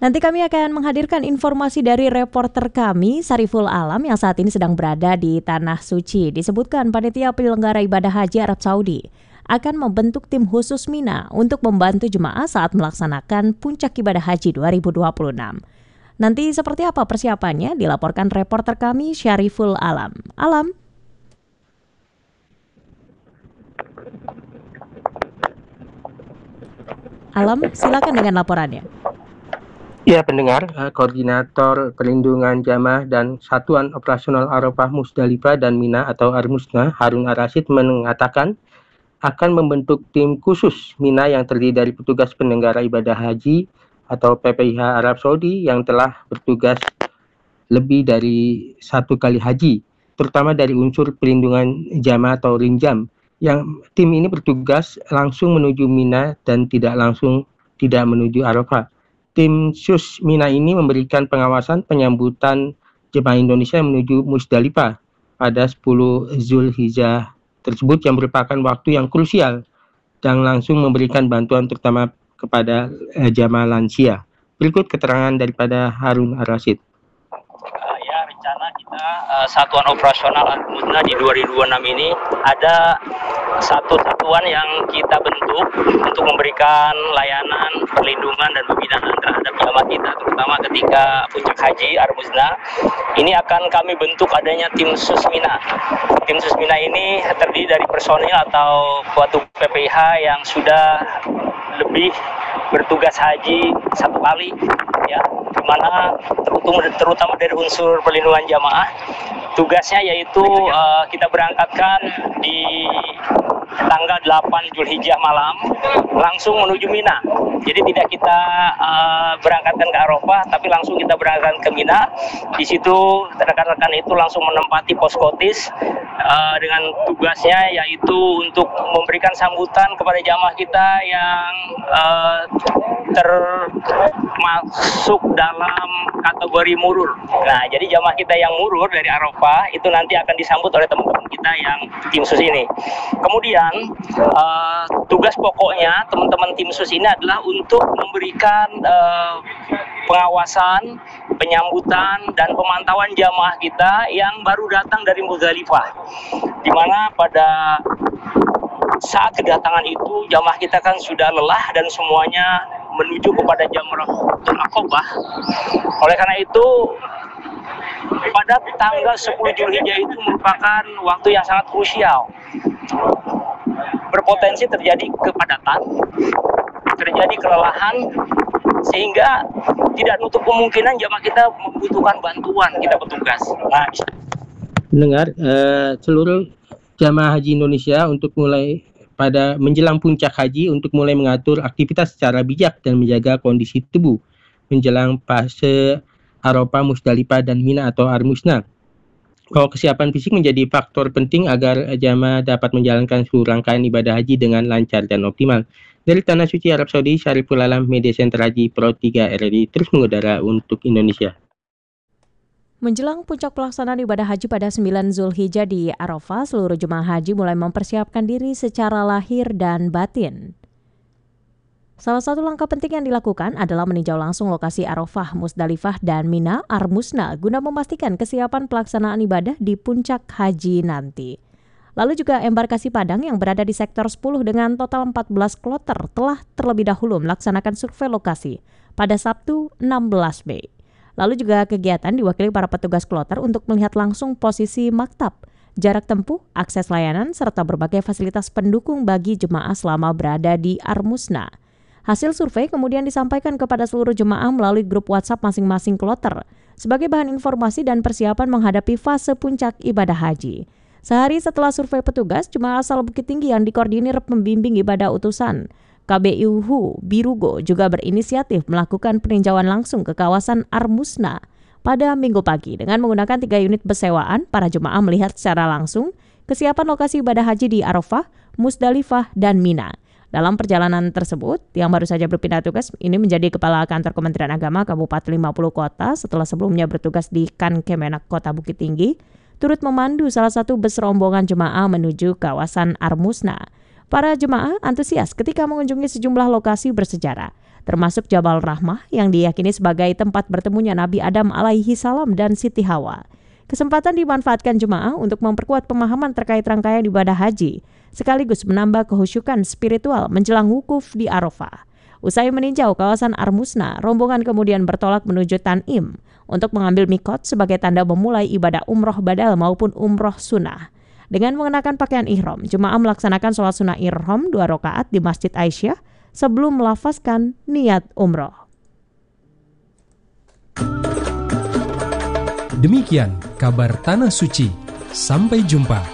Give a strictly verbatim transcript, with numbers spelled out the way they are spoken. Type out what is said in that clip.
Nanti kami akan menghadirkan informasi dari reporter kami, Sariful Alam, yang saat ini sedang berada di Tanah Suci. Disebutkan panitia penyelenggara ibadah haji Arab Saudi akan membentuk tim khusus Mina untuk membantu jemaah saat melaksanakan puncak ibadah haji dua ribu dua puluh enam. Nanti seperti apa persiapannya dilaporkan reporter kami, Sariful Alam. Alam. Alam, silakan dengan laporannya. Ya, pendengar, Koordinator Perlindungan Jamaah dan Satuan Operasional Arafah Musdalifah dan Mina atau Armusna, Harun Ar-Rasyid, mengatakan akan membentuk tim khusus Mina yang terdiri dari petugas penyelenggara ibadah haji atau P P I H Arab Saudi yang telah bertugas lebih dari satu kali haji, terutama dari unsur perlindungan jamaah atau Rinjam. Yang tim ini bertugas langsung menuju Mina dan tidak langsung tidak menuju Arafah. Tim Sus Mina ini memberikan pengawasan penyambutan jemaah Indonesia menuju Musdalifah pada sepuluh Zulhijjah tersebut yang merupakan waktu yang krusial dan langsung memberikan bantuan terutama kepada eh, jamaah lansia. Berikut keterangan daripada Harun Ar-Rasyid. Uh, ya, rencana kita uh, Satuan Operasional Al-Mudna di dua ribu dua puluh enam ini ada satu satuan yang kita bentuk untuk memberikan layanan, perlindungan, dan pembinaan terhadap jamaah kita, terutama ketika puncak haji Ar-Muzna. Ini akan kami bentuk adanya tim Susmina. Tim Susmina ini terdiri dari personil atau suatu P P I H yang sudah lebih bertugas haji satu kali, ya, di mana terutama dari unsur perlindungan jamaah. Tugasnya yaitu uh, kita berangkatkan di tanggal delapan Zulhijjah malam langsung menuju Mina. Jadi tidak kita uh, berangkatkan ke Arafah, tapi langsung kita berangkatkan ke Mina. Di situ rekan-rekan itu langsung menempati poskotis uh, dengan tugasnya yaitu untuk memberikan sambutan kepada jamaah kita yang uh, termasuk dalam kategori murur. Nah, jadi jamaah kita yang murur dari Arafah itu nanti akan disambut oleh teman-teman kita yang tim sus ini. Kemudian uh, tugas pokoknya teman-teman tim sus ini adalah untuk memberikan uh, pengawasan, penyambutan, dan pemantauan jamaah kita yang baru datang dari Muzdalifah, di mana pada saat kedatangan itu jamaah kita kan sudah lelah dan semuanya menuju kepada Jamratul Aqabah. Oleh karena itu pada tanggal sepuluh Zulhijjah itu merupakan waktu yang sangat krusial. Berpotensi terjadi kepadatan, terjadi kelelahan, sehingga tidak nutup kemungkinan jamaah kita membutuhkan bantuan kita petugas. Nah, mendengar uh, seluruh jamaah haji Indonesia untuk mulai pada menjelang puncak haji untuk mulai mengatur aktivitas secara bijak dan menjaga kondisi tubuh menjelang fase Arafah, Musdalifah, dan Mina atau Ar-Musna. Kalau kesiapan fisik menjadi faktor penting agar jamaah dapat menjalankan seluruh rangkaian ibadah haji dengan lancar dan optimal. Dari Tanah Suci Arab Saudi, Sariful Alam, Media Center Haji Pro tiga R R I terus mengudara untuk Indonesia. Menjelang puncak pelaksanaan ibadah haji pada sembilan Zulhijjah di Arafah, seluruh jemaah haji mulai mempersiapkan diri secara lahir dan batin. Salah satu langkah penting yang dilakukan adalah meninjau langsung lokasi Arafah, Musdalifah, dan Mina Ar-Musna guna memastikan kesiapan pelaksanaan ibadah di puncak haji nanti. Lalu juga embarkasi Padang yang berada di sektor sepuluh dengan total empat belas kloter telah terlebih dahulu melaksanakan survei lokasi pada Sabtu enam belas Mei. Lalu juga kegiatan diwakili para petugas kloter untuk melihat langsung posisi maktab, jarak tempuh, akses layanan, serta berbagai fasilitas pendukung bagi jemaah selama berada di Ar-Musna. Hasil survei kemudian disampaikan kepada seluruh jemaah melalui grup WhatsApp masing-masing kloter sebagai bahan informasi dan persiapan menghadapi fase puncak ibadah haji. Sehari setelah survei petugas, jemaah asal Bukit Tinggi yang dikoordinir pembimbing ibadah utusan K B I H U Birugo juga berinisiatif melakukan peninjauan langsung ke kawasan Ar-Musna pada Minggu pagi. Dengan menggunakan tiga unit bersewaan, para jemaah melihat secara langsung kesiapan lokasi ibadah haji di Arafah, Musdalifah, dan Mina. Dalam perjalanan tersebut, yang baru saja berpindah tugas ini menjadi Kepala Kantor Kementerian Agama Kabupaten lima puluh Kota setelah sebelumnya bertugas di Kan Kemenak Kota Bukit Tinggi, turut memandu salah satu bus rombongan jemaah menuju kawasan Ar-Musna. Para jemaah antusias ketika mengunjungi sejumlah lokasi bersejarah, termasuk Jabal Rahmah yang diyakini sebagai tempat bertemunya Nabi Adam alaihi salam dan Siti Hawa. Kesempatan dimanfaatkan jemaah untuk memperkuat pemahaman terkait rangkaian ibadah haji, sekaligus menambah kehusyukan spiritual menjelang wukuf di Arafah. Usai meninjau kawasan Armusna, rombongan kemudian bertolak menuju Tanim untuk mengambil mikot sebagai tanda memulai ibadah umroh badal maupun umroh sunnah. Dengan mengenakan pakaian ihram, jemaah melaksanakan sholat sunnah ihram dua rakaat di Masjid Aisyah sebelum melafazkan niat umroh. Demikian kabar Tanah Suci. Sampai jumpa.